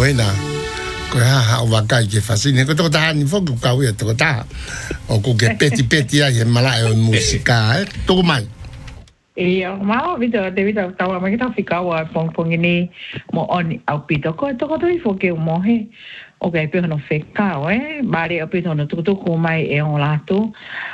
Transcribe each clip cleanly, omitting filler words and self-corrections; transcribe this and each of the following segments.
Oena. Ko ha o wakai ke fasine ko to ta ni fo ka we to ta o ko ke peti ai mala e musica to mai e ma video ta wa ma kita fika wa pong ini mo on au pito ko to fo ke mo he o ke pe no feka we mari o pito no to ko mai e on lato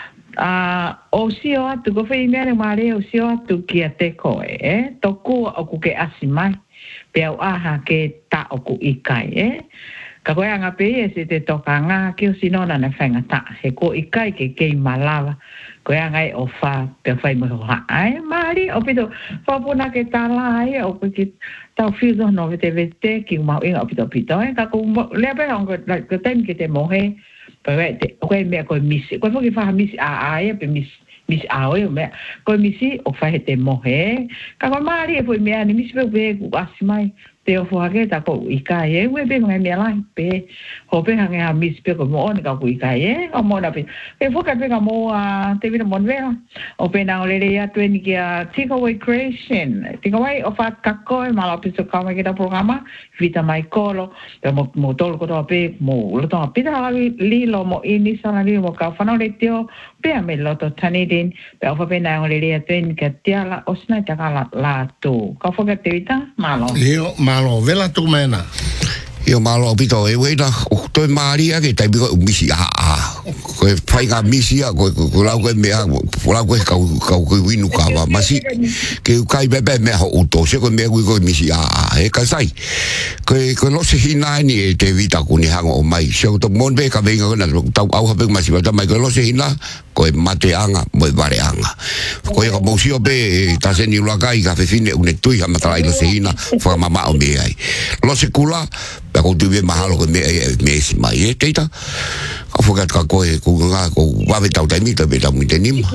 o sio atu ko fe me mari o sio atu ki te ko to ko o ku ke asimai pe au aha ke ta o ku ikai ka koe anga pe se te toka ngā ki o sinona na whainga ta. He ko ikai ke kei malawa. Koe anga e o wha pe whai mo hoa. Ai, maari, o pito whapuna ke tā la ai, o ki tau whiuzo no vete ki mau inga o pito. Ka ko lea pe hongo, ko taimi ke te mohe, koe mea koe misi. Koe whoki whaha misi a ai, pe misi a oi o mea. Koe misi o whahe te mohe. Ka koe maari e poi mea ni misi pe ku asi mai. Te o fuhake ta ko ikai e, ue pe ngai mea lai pe, ho pe hange ha misi pe ko mo oni ka ku ikai e, o mo na pe. Pe fuka pe ka mo te vina mon vea, o pe na o lere ia tue ni kia Takeaway Creation, Takeaway o wha kakoe, mala o piso kauma ki ta programa, vita mai kolo, pe mo tolo kotoa pe, mo lotonga pita halawi lilo mo ini sana lilo mo ka whanau le teo, pe a me loto tanidin, pe o wha pe na o lere ia tue ni kia tiala, o sinai taka la tu. Ka whaka te vita, malo. Leo, malo, vela tu mena. Io malo pito e wena o to maria ke tai biko misi ko fai ga misi ko la ko me la ko winu ka ba masi ke kai bebe me o to se ko me ko misi e ka sai ko no se hina ni te vita ku ni hanga o mai se to mon be ka venga na tau au habe masi ba mai ko no se hina ko mate anga mo bare anga ko e mo si obe ta se ni la kai ka fe fine un tui ha mata lo se hina fa mama o me ai lo se kula pa ko tu be mahalo ko me si mai e teita ka foka ka ko nga ko wa be tau tai mi te be tau mi te nim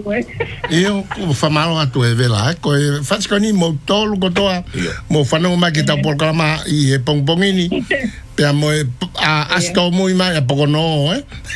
io fa malo a tu e vela ko fa ko ni mo tolo ko toa mo fa no ma ki ta por kama i e pongpongini pe mo a sto muy ma e poco no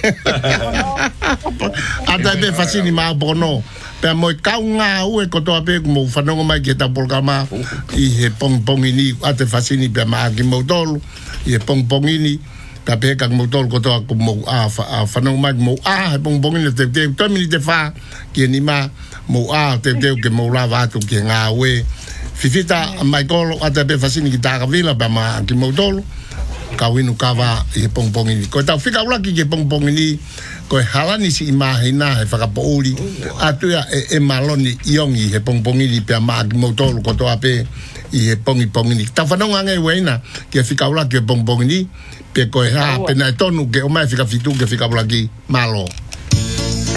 ata be fasini ma poco no pe mo ka nga u e ko toa pe mo fa no ma ki ta por kama i e pongpongini ata fasini pe ma ki mo tolo i e pongpongini ta pe ka mo tolo ko toa ko mo a fa no ma mo a pongpongini te to mi te fa ki ni ma mo a te ke mo la va tu ki nga we fifita mai kolo ata pe fasini ki ta ka vila pe ma ki mo tolo ka winu kava i pongpongini ko ta fika ula ki pongpongini ko halani si imahina e whakapouri atua e maloni iongi he pongpongini pe ma ki motolo ko to ape i he pongpongini ta whanonga ngai weina ki fika ula ki pongpongini pe ko ha pe na tonu ke o mai fika fitu ke fika ula ki malo